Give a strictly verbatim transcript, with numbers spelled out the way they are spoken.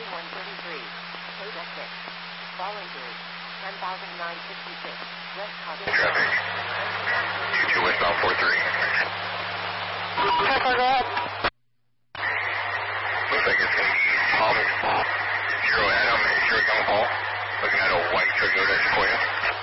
one thirty-three. Code S six. Following through. ten thousand nine hundred sixty-six. West Cottage. Traffic. two two westbound four three. ten four, go ahead. Looks like it's going to be Thomas Zero Adam and Zero Young Hall. Looking at a white Toyota Sequoia.